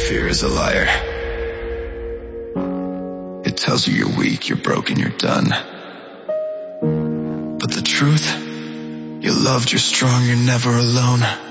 Fear is a liar. It tells you you're weak, you're broken, you're done. But the truth, you're loved, you're strong, you're never alone.